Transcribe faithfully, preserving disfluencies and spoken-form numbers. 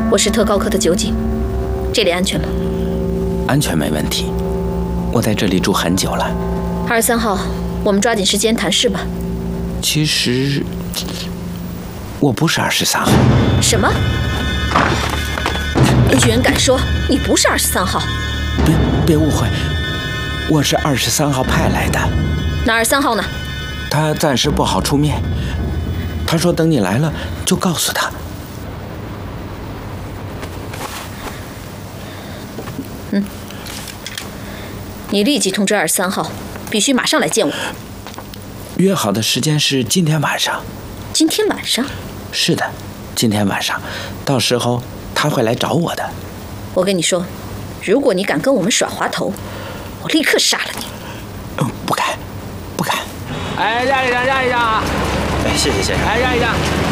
我是特高科的酒警，这里安全吗？ 安全没问题，我在这里住很久了。 二十三号，我们抓紧时间谈事吧。 其实，我不是二十三号。 什么？你居然敢说你不是二十三号？ 别别误会，我是二十三号派来的。 那二十三号呢？ 他暂时不好出面。他说等你来了就告诉他。 嗯，你立即通知二十三号，必须马上来见我。 约好的时间是今天晚上。 今天晚上？是的，今天晚上，到时候他会来找我的。 我跟你说，如果你敢跟我们耍滑头，我立刻杀了你。 嗯，不敢，不敢。 哎，让一让，让一让啊！ 哎，谢谢先生。 哎，让一让。